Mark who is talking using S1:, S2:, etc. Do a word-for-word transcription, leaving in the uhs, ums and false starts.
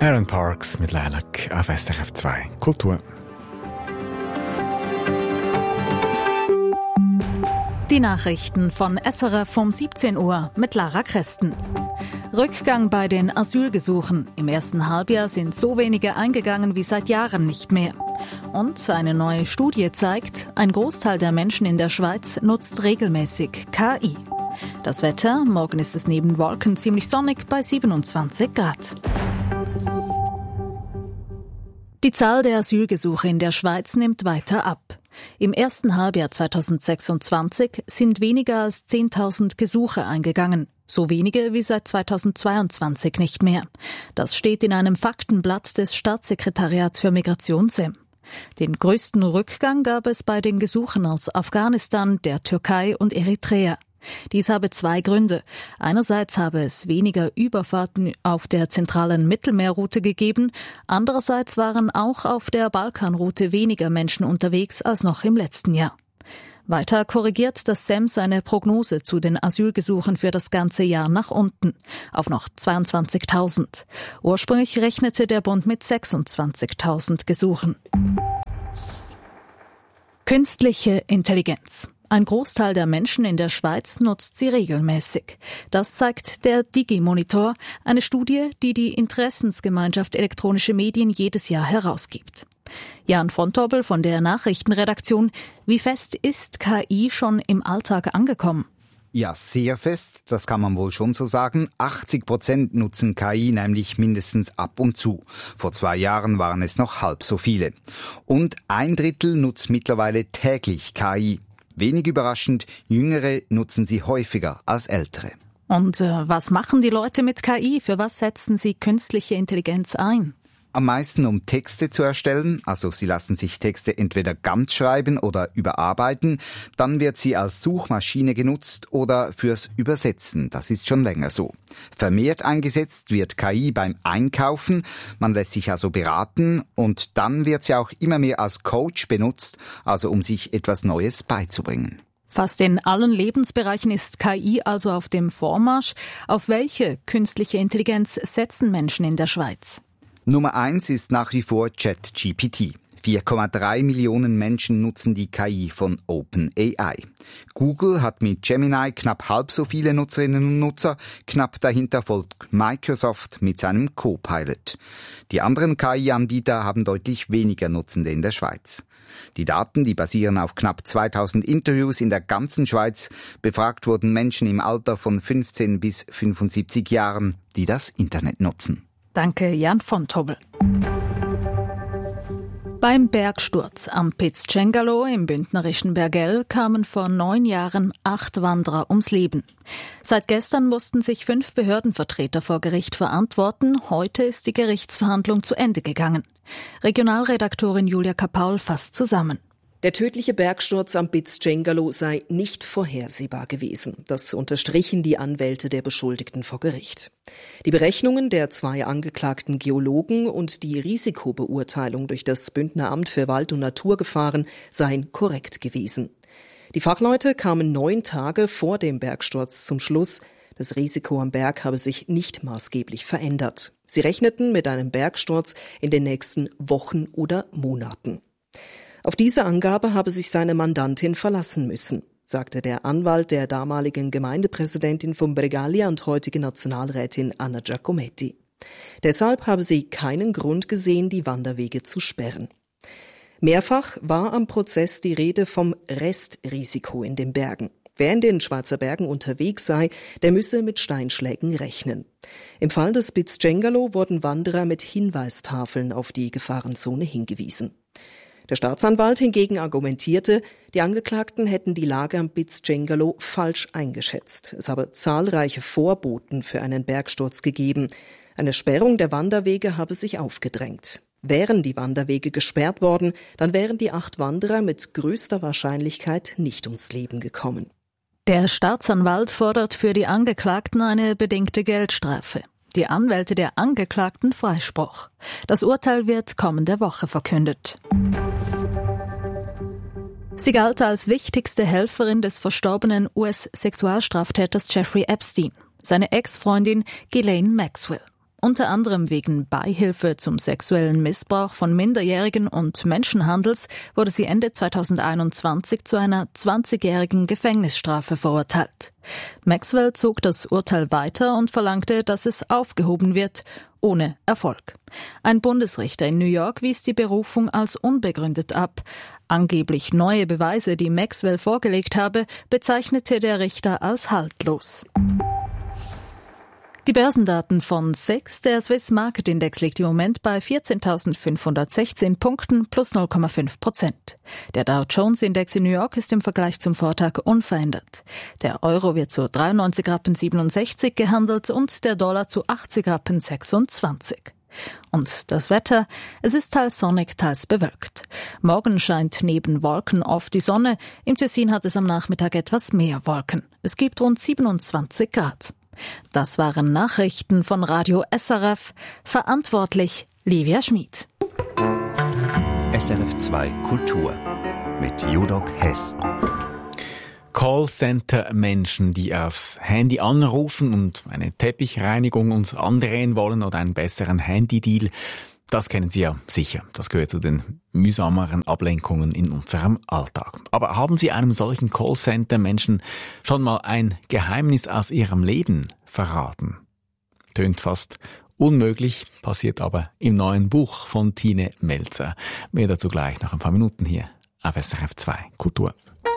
S1: Aaron Parks mit Lilac auf S R F zwei Kultur.
S2: Die Nachrichten von S R F um siebzehn Uhr mit Lara Kresten. Rückgang bei den Asylgesuchen. Im ersten Halbjahr sind so wenige eingegangen wie seit Jahren nicht mehr. Und eine neue Studie zeigt, ein Großteil der Menschen in der Schweiz nutzt regelmäßig K I. Das Wetter, morgen ist es neben Wolken ziemlich sonnig bei siebenundzwanzig Grad. Die Zahl der Asylgesuche in der Schweiz nimmt weiter ab. Im ersten Halbjahr zweitausendsechsundzwanzig sind weniger als zehntausend Gesuche eingegangen. So wenige wie seit zweitausendzweiundzwanzig nicht mehr. Das steht in einem Faktenblatt des Staatssekretariats für Migration S E M. Den größten Rückgang gab es bei den Gesuchen aus Afghanistan, der Türkei und Eritrea. Dies habe zwei Gründe. Einerseits habe es weniger Überfahrten auf der zentralen Mittelmeerroute gegeben, andererseits waren auch auf der Balkanroute weniger Menschen unterwegs als noch im letzten Jahr. Weiter korrigiert das S E M seine Prognose zu den Asylgesuchen für das ganze Jahr nach unten, auf noch zweiundzwanzigtausend. Ursprünglich rechnete der Bund mit sechsundzwanzigtausend Gesuchen. Künstliche Intelligenz. Ein Großteil der Menschen in der Schweiz nutzt sie regelmäßig. Das zeigt der Digimonitor, eine Studie, die die Interessensgemeinschaft Elektronische Medien jedes Jahr herausgibt. Jan von Tobel von der Nachrichtenredaktion. Wie fest ist K I schon im Alltag angekommen?
S3: Ja, sehr fest, das kann man wohl schon so sagen. achtzig Prozent nutzen K I nämlich mindestens ab und zu. Vor zwei Jahren waren es noch halb so viele. Und ein Drittel nutzt mittlerweile täglich K I. Wenig überraschend, Jüngere nutzen sie häufiger als Ältere.
S2: Und äh, was machen die Leute mit K I? Für was setzen sie künstliche Intelligenz ein?
S3: Am meisten, um Texte zu erstellen, also sie lassen sich Texte entweder ganz schreiben oder überarbeiten, dann wird sie als Suchmaschine genutzt oder fürs Übersetzen, das ist schon länger so. Vermehrt eingesetzt wird K I beim Einkaufen, man lässt sich also beraten und dann wird sie auch immer mehr als Coach benutzt, also um sich etwas Neues beizubringen.
S2: Fast in allen Lebensbereichen ist K I also auf dem Vormarsch. Auf welche künstliche Intelligenz setzen Menschen in der Schweiz?
S3: Nummer eins ist nach wie vor ChatGPT. vier Komma drei Millionen Menschen nutzen die K I von OpenAI. Google hat mit Gemini knapp halb so viele Nutzerinnen und Nutzer. Knapp dahinter folgt Microsoft mit seinem Copilot. Die anderen K I-Anbieter haben deutlich weniger Nutzende in der Schweiz. Die Daten, die basieren auf knapp zweitausend Interviews in der ganzen Schweiz. Befragt wurden Menschen im Alter von fünfzehn bis fünfundsiebzig Jahren, die das Internet nutzen.
S2: Danke, Jan von Tobel. Beim Bergsturz am Piz Cengalo im bündnerischen Bergell kamen vor neun Jahren acht Wanderer ums Leben. Seit gestern mussten sich fünf Behördenvertreter vor Gericht verantworten. Heute ist die Gerichtsverhandlung zu Ende gegangen. Regionalredaktorin Julia Kapaul fasst zusammen.
S4: Der tödliche Bergsturz am Piz Cengalo sei nicht vorhersehbar gewesen. Das unterstrichen die Anwälte der Beschuldigten vor Gericht. Die Berechnungen der zwei angeklagten Geologen und die Risikobeurteilung durch das Bündner Amt für Wald- und Naturgefahren seien korrekt gewesen. Die Fachleute kamen neun Tage vor dem Bergsturz zum Schluss, das Risiko am Berg habe sich nicht maßgeblich verändert. Sie rechneten mit einem Bergsturz in den nächsten Wochen oder Monaten. Auf diese Angabe habe sich seine Mandantin verlassen müssen, sagte der Anwalt der damaligen Gemeindepräsidentin von Bregaglia und heutige Nationalrätin Anna Giacometti. Deshalb habe sie keinen Grund gesehen, die Wanderwege zu sperren. Mehrfach war am Prozess die Rede vom Restrisiko in den Bergen. Wer in den Schweizer Bergen unterwegs sei, der müsse mit Steinschlägen rechnen. Im Fall des Piz Cengalo wurden Wanderer mit Hinweistafeln auf die Gefahrenzone hingewiesen. Der Staatsanwalt hingegen argumentierte, die Angeklagten hätten die Lage am Piz Cengalo falsch eingeschätzt. Es habe zahlreiche Vorboten für einen Bergsturz gegeben. Eine Sperrung der Wanderwege habe sich aufgedrängt. Wären die Wanderwege gesperrt worden, dann wären die acht Wanderer mit größter Wahrscheinlichkeit nicht ums Leben gekommen.
S2: Der Staatsanwalt fordert für die Angeklagten eine bedingte Geldstrafe. Die Anwälte der Angeklagten Freispruch. Das Urteil wird kommende Woche verkündet. Sie galt als wichtigste Helferin des verstorbenen U S-Sexualstraftäters Jeffrey Epstein, seine Ex-Freundin Ghislaine Maxwell. Unter anderem wegen Beihilfe zum sexuellen Missbrauch von Minderjährigen und Menschenhandels wurde sie Ende zweitausendeinundzwanzig zu einer zwanzigjährigen Gefängnisstrafe verurteilt. Maxwell zog das Urteil weiter und verlangte, dass es aufgehoben wird, ohne Erfolg. Ein Bundesrichter in New York wies die Berufung als unbegründet ab. Angeblich neue Beweise, die Maxwell vorgelegt habe, bezeichnete der Richter als haltlos. Die Börsendaten von S I X, der Swiss Market Index, liegt im Moment bei vierzehntausendfünfhundertsechzehn Punkten plus null Komma fünf Prozent. Der Dow Jones Index in New York ist im Vergleich zum Vortag unverändert. Der Euro wird zu dreiundneunzig Rappen siebenundsechzig gehandelt und der Dollar zu achtzig Rappen sechsundzwanzig. Und das Wetter? Es ist teils sonnig, teils bewölkt. Morgen scheint neben Wolken oft die Sonne. Im Tessin hat es am Nachmittag etwas mehr Wolken. Es gibt rund siebenundzwanzig Grad. Das waren Nachrichten von Radio S R F. Verantwortlich Livia Schmid.
S5: S R F zwei Kultur mit Judok Hess.
S1: Callcenter-Menschen, die aufs Handy anrufen und eine Teppichreinigung uns andrehen wollen oder einen besseren Handydeal. Das kennen Sie ja sicher. Das gehört zu den mühsameren Ablenkungen in unserem Alltag. Aber haben Sie einem solchen Callcenter-Menschen schon mal ein Geheimnis aus Ihrem Leben verraten? Tönt fast unmöglich, passiert aber im neuen Buch von Tine Melzer. Mehr dazu gleich nach ein paar Minuten hier auf S R F zwei Kultur.